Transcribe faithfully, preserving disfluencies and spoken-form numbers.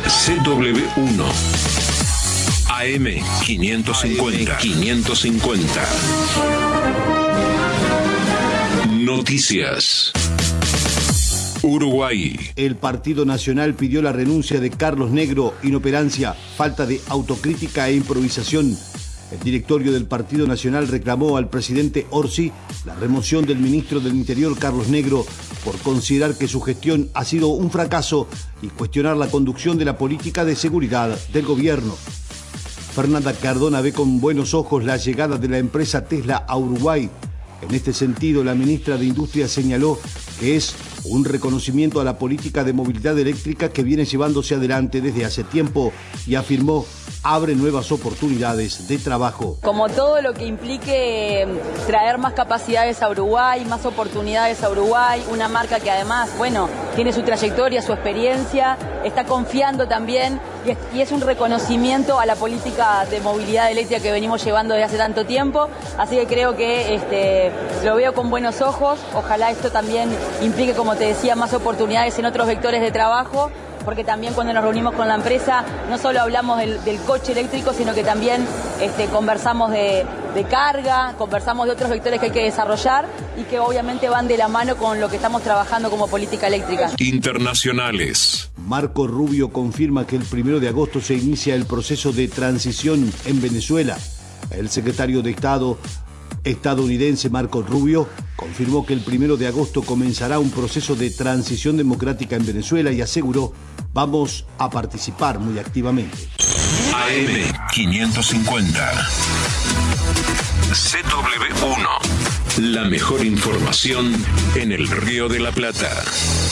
C W uno. A M quinientos cincuenta. quinientos cincuenta. Noticias. Uruguay. El Partido Nacional pidió la renuncia de Carlos Negro, inoperancia, falta de autocrítica e improvisación. El directorio del Partido Nacional reclamó al presidente Orsi la remoción del ministro del Interior, Carlos Negro, por considerar que su gestión ha sido un fracaso y cuestionar la conducción de la política de seguridad del gobierno. Fernanda Cardona ve con buenos ojos la llegada de la empresa Tesla a Uruguay. En este sentido, la ministra de Industria señaló que es un reconocimiento a la política de movilidad eléctrica que viene llevándose adelante desde hace tiempo y afirmó abre nuevas oportunidades de trabajo. Como todo lo que implique traer más capacidades a Uruguay, más oportunidades a Uruguay, una marca que además, bueno, tiene su trayectoria, su experiencia, está confiando también y es, y es un reconocimiento a la política de movilidad eléctrica que venimos llevando desde hace tanto tiempo, así que creo que este, lo veo con buenos ojos, ojalá esto también implique, como te decía, más oportunidades en otros vectores de trabajo, porque también cuando nos reunimos con la empresa no solo hablamos del, del coche eléctrico, sino que también este, conversamos de, de carga, conversamos de otros vectores que hay que desarrollar y que obviamente van de la mano con lo que estamos trabajando como política eléctrica. Internacionales. Marco Rubio confirma que el primero de agosto se inicia el proceso de transición en Venezuela. El secretario de Estado estadounidense Marco Rubio confirmó que el primero de agosto comenzará un proceso de transición democrática en Venezuela y aseguró: vamos a participar muy activamente. A M quinientos cincuenta. C W uno. La mejor información en el Río de la Plata.